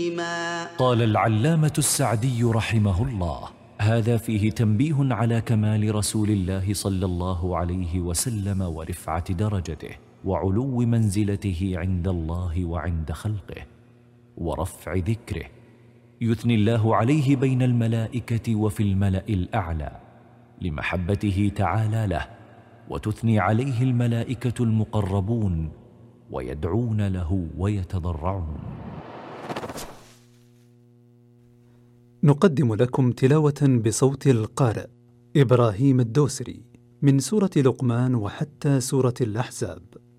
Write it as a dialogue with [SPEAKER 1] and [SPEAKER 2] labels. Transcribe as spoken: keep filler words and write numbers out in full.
[SPEAKER 1] قال العلامة السعدي رحمه الله: هذا فيه تنبيه على كمال رسول الله صلى الله عليه وسلم ورفعة درجته وعلو منزلته عند الله وعند خلقه ورفع ذكره، يثني الله عليه بين الملائكة وفي الملأ الأعلى لمحبته تعالى له، وتثني عليه الملائكة المقربون ويدعون له ويتضرعون.
[SPEAKER 2] نقدم لكم تلاوة بصوت القارئ إبراهيم الدوسري من سورة لقمان وحتى سورة الأحزاب.